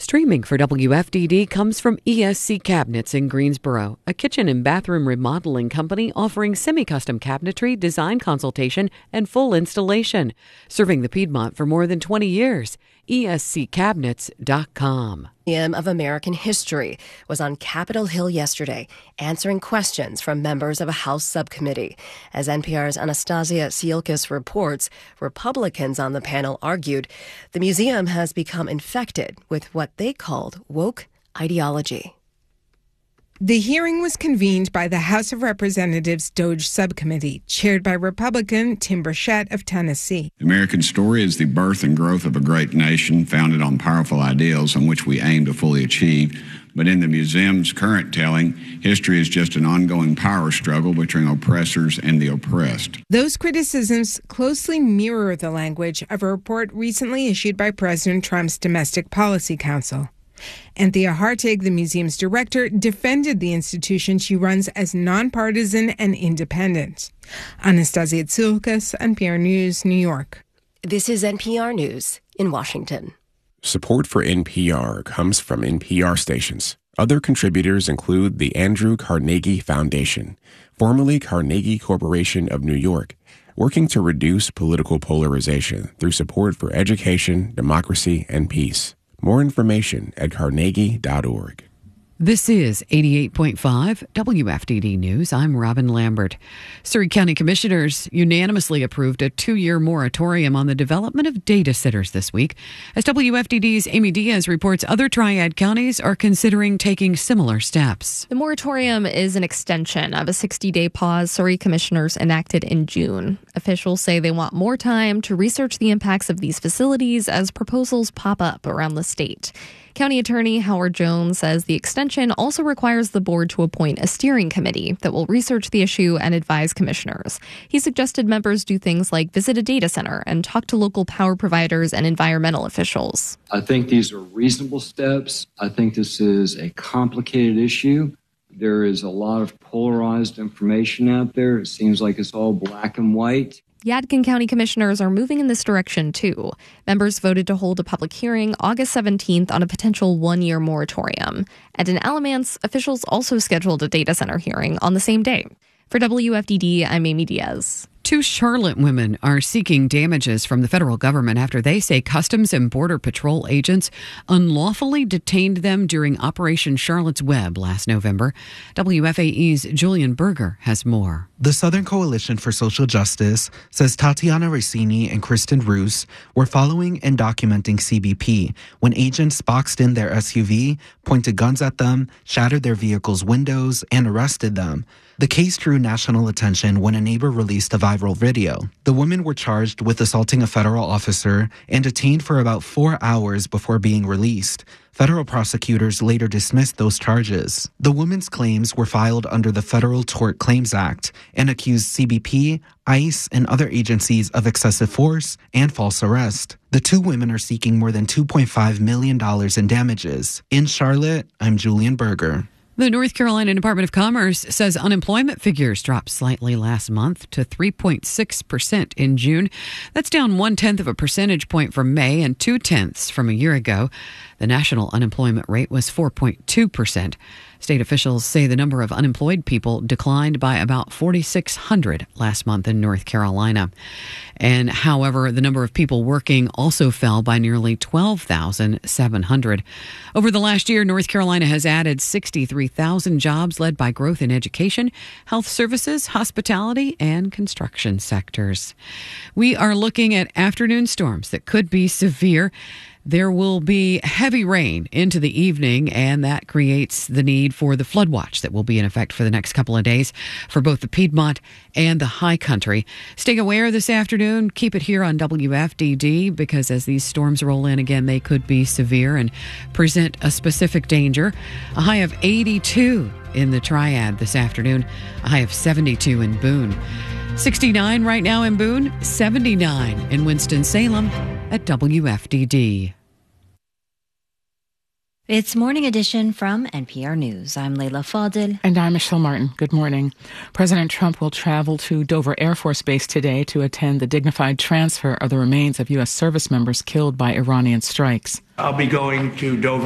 Streaming for WFDD comes from ESC Cabinets in Greensboro, a kitchen and bathroom remodeling company offering semi-custom cabinetry, design consultation, and full installation. Serving the Piedmont for more than 20 years. ESCCabinets.com. Museum of American History was on Capitol Hill yesterday, answering questions from members of a House subcommittee. As NPR's Anastasia Siolkas reports, Republicans on the panel argued the museum has become infected with what they called woke ideology. The hearing was convened by the House of Representatives DOJ Subcommittee, chaired by Republican Tim Burchett of Tennessee. The American story is the birth and growth of a great nation founded on powerful ideals on which we aim to fully achieve. But in the museum's current telling, history is just an ongoing power struggle between oppressors and the oppressed. Those criticisms closely mirror the language of a report recently issued by President Trump's Domestic Policy Council. Anthea Hartig, the museum's director, defended the institution she runs as nonpartisan and independent. Anastasia Siolkas, NPR News, New York. This is NPR News in Washington. Support for NPR comes from NPR stations. Other contributors include the Andrew Carnegie Foundation, formerly Carnegie Corporation of New York, working to reduce political polarization through support for education, democracy, and peace. More information at carnegie.org. This is 88.5 WFDD News. I'm Robin Lambert. Surrey County Commissioners unanimously approved a 2-year moratorium on the development of data centers this week. As WFDD's Amy Diaz reports, other Triad counties are considering taking similar steps. The moratorium is an extension of a 60-day pause Surrey commissioners enacted in June. Officials say they want more time to research the impacts of these facilities as proposals pop up around the state. County Attorney Howard Jones says the extension also requires the board to appoint a steering committee that will research the issue and advise commissioners. He suggested members do things like visit a data center and talk to local power providers and environmental officials. I think these are reasonable steps. I think this is a complicated issue. There is a lot of polarized information out there. It seems like it's all black and white. Yadkin County commissioners are moving in this direction, too. Members voted to hold a public hearing August 17th on a potential 1-year moratorium. And in Alamance, officials also scheduled a data center hearing on the same day. For WFDD, I'm Amy Diaz. 2 Charlotte women are seeking damages from the federal government after they say Customs and Border Patrol agents unlawfully detained them during Operation Charlotte's Web last November. WFAE's Julian Berger has more. The Southern Coalition for Social Justice says Tatiana Racini and Kristen Roos were following and documenting CBP when agents boxed in their SUV, pointed guns at them, shattered their vehicle's windows, and arrested them. The case drew national attention when a neighbor released a viral video. The women were charged with assaulting a federal officer and detained for about 4 hours before being released. Federal prosecutors later dismissed those charges. The women's claims were filed under the Federal Tort Claims Act and accused CBP, ICE, and other agencies of excessive force and false arrest. The 2 women are seeking more than $2.5 million in damages. In Charlotte, I'm Julian Berger. The North Carolina Department of Commerce says unemployment figures dropped slightly last month to 3.6% in June. That's down 0.1 of a percentage point from May and 0.2 from a year ago. The national unemployment rate was 4.2%. State officials say the number of unemployed people declined by about 4,600 last month in North Carolina. And however, the number of people working also fell by nearly 12,700. Over the last year, North Carolina has added 63,000 jobs led by growth in education, health services, hospitality, and construction sectors. We are looking at afternoon storms that could be severe. There will be heavy rain into the evening, and that creates the need for the flood watch that will be in effect for the next couple of days for both the Piedmont and the high country. Stay aware this afternoon. Keep it here on WFDD because as these storms roll in again, they could be severe and present a specific danger. A high of 82 in the Triad this afternoon, a high of 72 in Boone. 69 right now in Boone, 79 in Winston-Salem at WFDD. It's Morning Edition from NPR News. I'm Leila Fadil. And I'm Michelle Martin. Good morning. President Trump will travel to Dover Air Force Base today to attend the dignified transfer of the remains of U.S. service members killed by Iranian strikes. I'll be going to Dover